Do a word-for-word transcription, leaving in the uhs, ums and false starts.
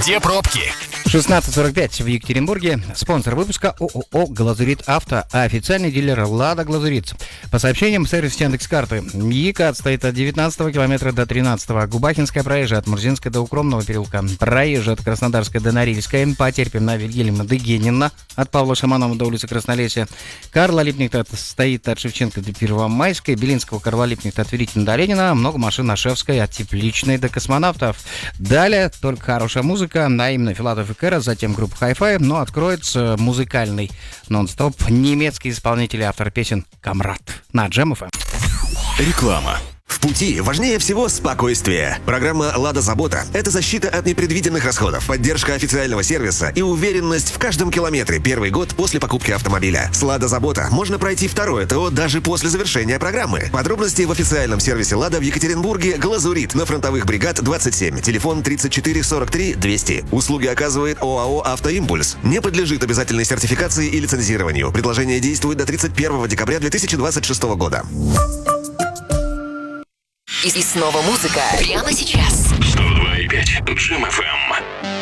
Где пробки? шестнадцать сорок пять в Екатеринбурге. Спонсор выпуска ООО «Глазурит Авто», а официальный дилер «Лада Глазурит». По сообщениям, сервис Яндекс.Карты. ЕКАТ стоит от девятнадцатого километра до тринадцатого. Губахинская проезжая от Мурзинской до Укромного переулка. Проезжая от Краснодарской до Норильской. Потерпим на Вильгельма Дегенина от Павла Шаманова до улицы Краснолесья. Карла Липнихта стоит от Шевченко до Первомайской. Белинского Карла Липнихта от Веритина до Ленина. Много машин на Шевской от Тепличной до Космонавтов. Далее только хорошая музыка, а именно Филатов и Кэра, затем группа Hi-Fi, но откроется музыкальный нон-стоп немецкий исполнитель и автор песен Камрад на Джем эф эм. Реклама. В пути важнее всего спокойствие. Программа «Лада Забота» — это защита от непредвиденных расходов, поддержка официального сервиса и уверенность в каждом километре первый год после покупки автомобиля. С «Лада Забота» можно пройти второе ТО даже после завершения программы. Подробности в официальном сервисе «Лада» в Екатеринбурге «Глазурит» на Фронтовых бригад двадцать семь, телефон тридцать четыре сорок три двести. Услуги оказывает ОАО «Автоимпульс». Не подлежит обязательной сертификации и лицензированию. Предложение действует до тридцать первого декабря две тысячи двадцать шестого года. И, и снова музыка прямо сейчас. сто два и пять Джем эф эм.